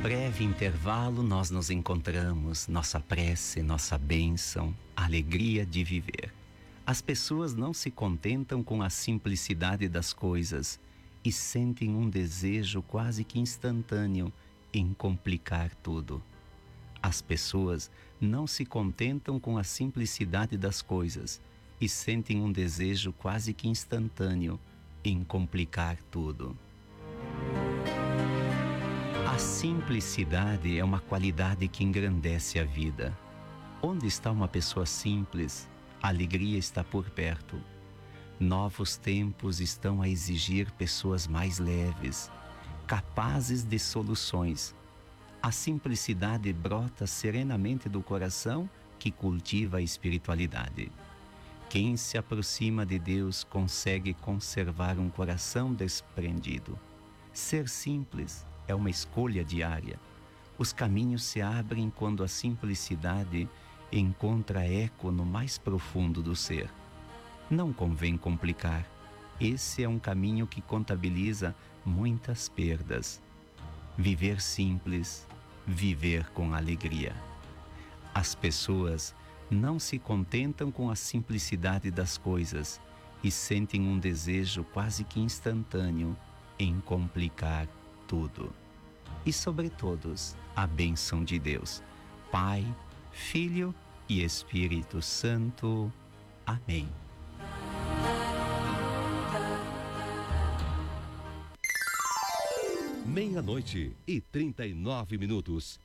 breve intervalo, nós nos encontramos, nossa prece, nossa bênção, alegria de viver. As pessoas não se contentam com a simplicidade das coisas e sentem um desejo quase que instantâneo em complicar tudo. As pessoas não se contentam com a simplicidade das coisas e sentem um desejo quase que instantâneo em complicar tudo. A simplicidade é uma qualidade que engrandece a vida. Onde está uma pessoa simples, a alegria está por perto. Novos tempos estão a exigir pessoas mais leves, capazes de soluções. A simplicidade brota serenamente do coração que cultiva a espiritualidade. Quem se aproxima de Deus consegue conservar um coração desprendido. Ser simples é uma escolha diária. Os caminhos se abrem quando a simplicidade encontra eco no mais profundo do ser. Não convém complicar. Esse é um caminho que contabiliza muitas perdas. Viver simples, viver com alegria. As pessoas não se contentam com a simplicidade das coisas e sentem um desejo quase que instantâneo em complicar tudo. E sobre todos, a bênção de Deus, Pai, Filho e Espírito Santo. Amém. Meia-noite e 39 minutos.